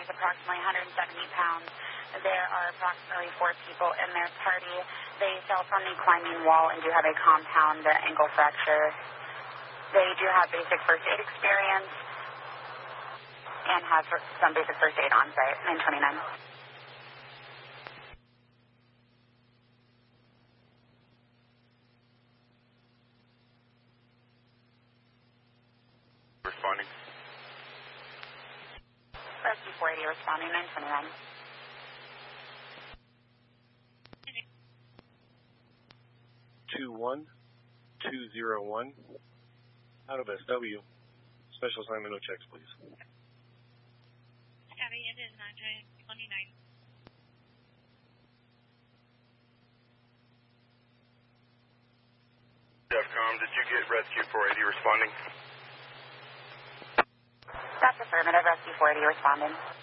approximately 170 pounds. There are approximately 4 people in their party. They fell from the climbing wall and do have a compound ankle fracture. They do have basic first aid experience and have some basic first aid on site. 929. Responding. Rescue 480 responding. 929. 21201 out of SW. Special assignment, no checks, please. Abby, it is 929. DEFCON, did you get Rescue 480 responding? That's affirmative. Rescue 480 responding.